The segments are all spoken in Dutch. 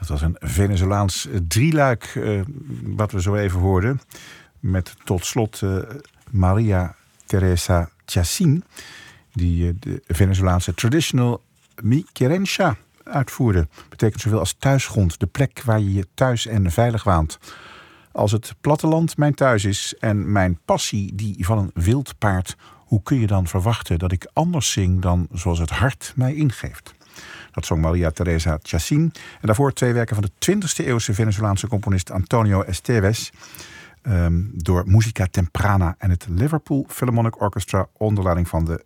Dat was een Venezolaans drieluik wat we zo even hoorden. Met tot slot Maria Teresa Chacín, die de Venezolaanse traditional Mi Querencia uitvoerde. Betekent zoveel als thuisgrond, de plek waar je je thuis en veilig waant. Als het platteland mijn thuis is en mijn passie die van een wild paard, hoe kun je dan verwachten dat ik anders zing dan zoals het hart mij ingeeft? Dat zong Maria Teresa Chacín. En daarvoor 2 werken van de 20e eeuwse Venezolaanse componist Antonio Esteves. Door Musica Temprana en het Liverpool Philharmonic Orchestra onder leiding van de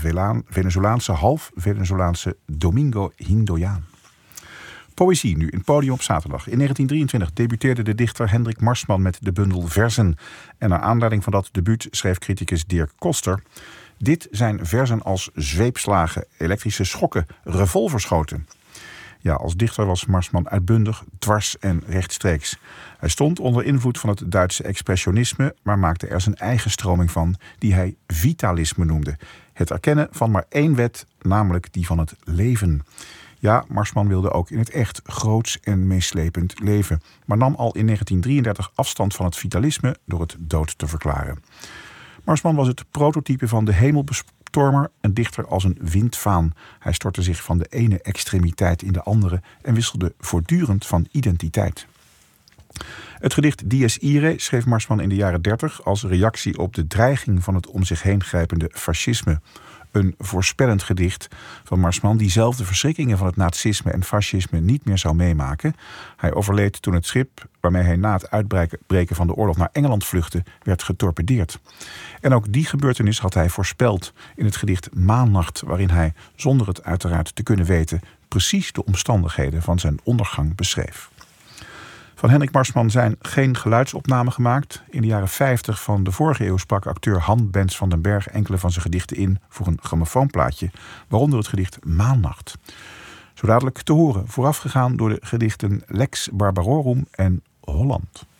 half-Venezolaanse Domingo Hindoyan. Poëzie nu in Podium op zaterdag. In 1923 debuteerde de dichter Hendrik Marsman met de bundel Verzen. En naar aanleiding van dat debuut schreef criticus Dirk Koster: dit zijn verzen als zweepslagen, elektrische schokken, revolverschoten. Ja, als dichter was Marsman uitbundig, dwars en rechtstreeks. Hij stond onder invloed van het Duitse expressionisme, maar maakte er zijn eigen stroming van, die hij vitalisme noemde. Het erkennen van maar één wet, namelijk die van het leven. Ja, Marsman wilde ook in het echt groots en meeslepend leven, maar nam al in 1933 afstand van het vitalisme door het dood te verklaren. Marsman was het prototype van de hemelbestormer, een dichter als een windvaan. Hij stortte zich van de ene extremiteit in de andere en wisselde voortdurend van identiteit. Het gedicht Dies Irae schreef Marsman in de jaren 30 als reactie op de dreiging van het om zich heen grijpende fascisme. Een voorspellend gedicht van Marsman die zelf de verschrikkingen van het nazisme en fascisme niet meer zou meemaken. Hij overleed toen het schip waarmee hij na het uitbreken van de oorlog naar Engeland vluchtte werd getorpedeerd. En ook die gebeurtenis had hij voorspeld in het gedicht Maannacht, waarin hij, zonder het uiteraard te kunnen weten, precies de omstandigheden van zijn ondergang beschreef. Van Hendrik Marsman zijn geen geluidsopnamen gemaakt. In de jaren 50 van de vorige eeuw sprak acteur Han Bens van den Berg enkele van zijn gedichten in voor een grammofoonplaatje, waaronder het gedicht Maannacht. Zo dadelijk te horen, voorafgegaan door de gedichten Lex Barbarorum en Holland.